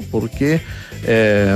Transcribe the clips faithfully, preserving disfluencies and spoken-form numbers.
porque eh,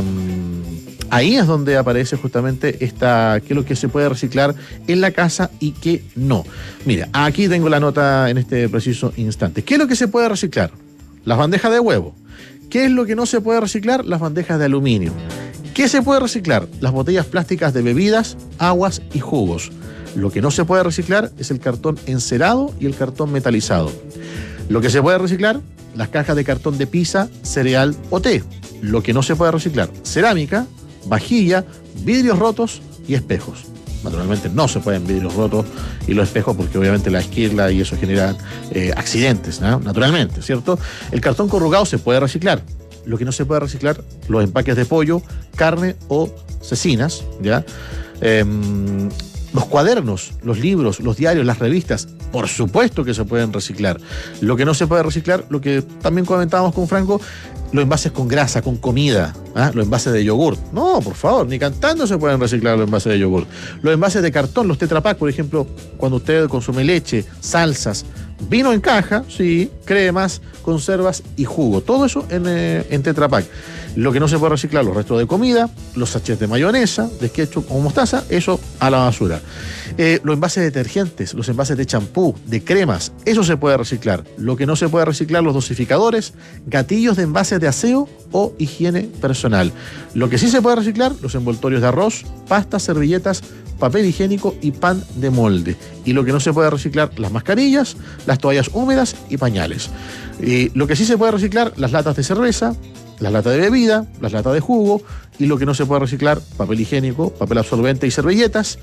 ahí es donde aparece justamente esta, qué es lo que se puede reciclar en la casa y qué no. Mira, aquí tengo la nota en este preciso instante. ¿Qué es lo que se puede reciclar? Las bandejas de huevo. ¿Qué es lo que no se puede reciclar? Las bandejas de aluminio. ¿Qué se puede reciclar? Las botellas plásticas de bebidas, aguas y jugos. Lo que no se puede reciclar es el cartón encerado y el cartón metalizado. Lo que se puede reciclar, las cajas de cartón de pizza, cereal o té. Lo que no se puede reciclar, cerámica, vajilla, vidrios rotos y espejos. Naturalmente no se pueden vidrios rotos y los espejos porque obviamente la esquirla y eso genera eh, accidentes, ¿no? Naturalmente, ¿cierto? El cartón corrugado se puede reciclar. Lo que no se puede reciclar, los empaques de pollo, carne o cecinas, ¿ya? Eh, los cuadernos, los libros, los diarios, las revistas, por supuesto que se pueden reciclar. Lo que no se puede reciclar, lo que también comentábamos con Franco, los envases con grasa, con comida, ¿ah? Los envases de yogur. No, por favor, ni cantando se pueden reciclar los envases de yogur. Los envases de cartón, los Tetra Pak, por ejemplo, cuando usted consume leche, salsas, vino en caja, sí, cremas, conservas y jugo. Todo eso en, eh, en Tetra Pak. Lo que no se puede reciclar, los restos de comida, los sachets de mayonesa, de ketchup o mostaza, eso a la basura. Eh, los envases de detergentes, los envases de champú, de cremas, eso se puede reciclar. Lo que no se puede reciclar, los dosificadores, gatillos de envases de aseo o higiene personal. Lo que sí se puede reciclar, los envoltorios de arroz, pastas, servilletas, papel higiénico y pan de molde. Y lo que no se puede reciclar, las mascarillas, las toallas húmedas y pañales. Y lo que sí se puede reciclar, las latas de cerveza, las latas de bebida, las latas de jugo, y lo que no se puede reciclar, papel higiénico, papel absorbente y servilletas.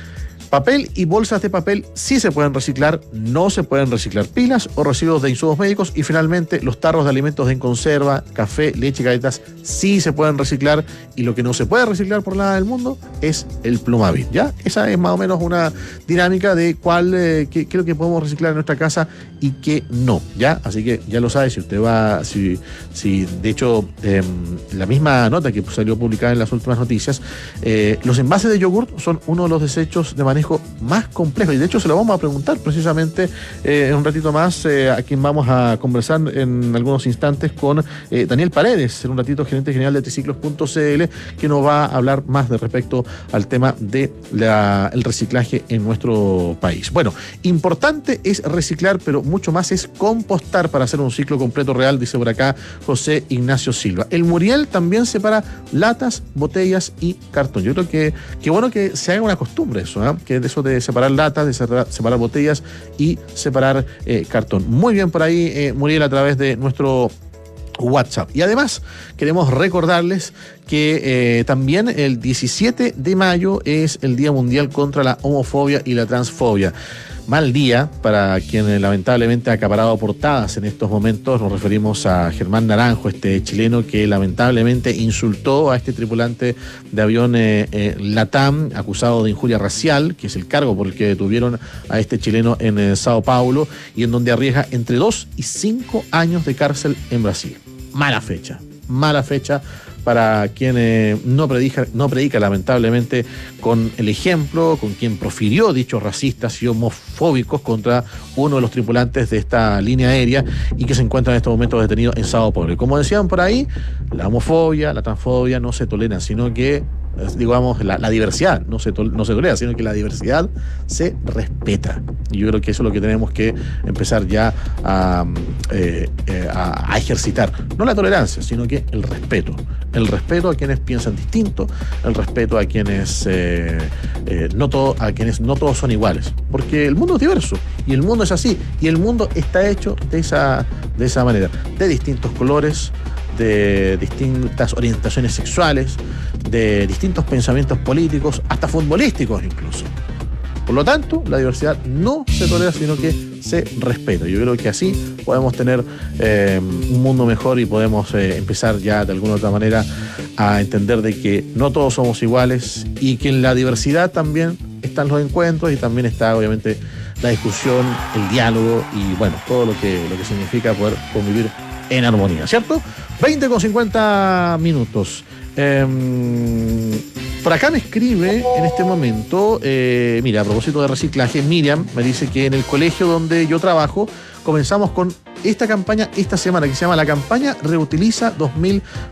Papel y bolsas de papel sí se pueden reciclar, no se pueden reciclar pilas o residuos de insumos médicos. Y finalmente, los tarros de alimentos en conserva, café, leche y galletas sí se pueden reciclar. Y lo que no se puede reciclar por nada del mundo es el Plumavit, ¿ya? Esa es más o menos una dinámica de cuál, eh, qué, qué es lo que podemos reciclar en nuestra casa y qué no, ¿ya? Así que ya lo sabe, si usted va, si, si de hecho, eh, la misma nota que salió publicada en las últimas noticias, eh, los envases de yogur son uno de los desechos de manejo más complejo, y de hecho se lo vamos a preguntar precisamente eh, en un ratito más, eh, a quien vamos a conversar en algunos instantes con eh, Daniel Paredes, en un ratito gerente general de triciclos punto c l, que nos va a hablar más de respecto al tema del de reciclaje en nuestro país. Bueno, importante es reciclar, pero mucho más es compostar para hacer un ciclo completo real, dice por acá José Ignacio Silva. El Muriel también separa latas, botellas y cartón. Yo creo que qué bueno que se haga una costumbre eso, ¿eh? Que de eso de separar latas, de separar, separar botellas y separar eh, cartón. Muy bien por ahí, eh, Muriel, a través de nuestro WhatsApp. Y además queremos recordarles que eh, también el diecisiete de mayo es el Día Mundial contra la Homofobia y la Transfobia. Mal día para quien lamentablemente ha acaparado portadas en estos momentos. Nos referimos a Germán Naranjo, este chileno que lamentablemente insultó a este tripulante de avión eh, eh, LATAM, acusado de injuria racial, que es el cargo por el que detuvieron a este chileno en eh, Sao Paulo, y en donde arriesga entre dos y cinco años de cárcel en Brasil. Mala fecha, mala fecha para quien eh, no, predica, no predica lamentablemente con el ejemplo, con quien profirió dichos racistas y homofóbicos contra uno de los tripulantes de esta línea aérea y que se encuentra en estos momentos detenido en Sao Paulo. Y como decían por ahí, la homofobia, la transfobia no se toleran, sino que, digamos, la, la diversidad no se, tol- no se tolera, sino que la diversidad se respeta. Y yo creo que eso es lo que tenemos que empezar ya a, eh, eh, a, a ejercitar. No la tolerancia, sino que el respeto. El respeto a quienes piensan distinto, el respeto a quienes, eh, eh, no todo, a quienes no todos son iguales. Porque el mundo es diverso, y el mundo es así, y el mundo está hecho de esa, de esa manera, de distintos colores, de distintas orientaciones sexuales, de distintos pensamientos políticos, hasta futbolísticos incluso. Por lo tanto, la diversidad no se tolera, sino que se respeta. Yo creo que así podemos tener eh, un mundo mejor y podemos eh, empezar ya de alguna u otra manera a entender de que no todos somos iguales y que en la diversidad también están los encuentros y también está obviamente la discusión, el diálogo y bueno, todo lo que, lo que significa poder convivir en armonía, ¿cierto? veinte con cincuenta minutos. Eh, por acá me escribe en este momento, eh, mira, a propósito de reciclaje, Miriam me dice que en el colegio donde yo trabajo comenzamos con esta campaña esta semana, que se llama la campaña Reutiliza dos mil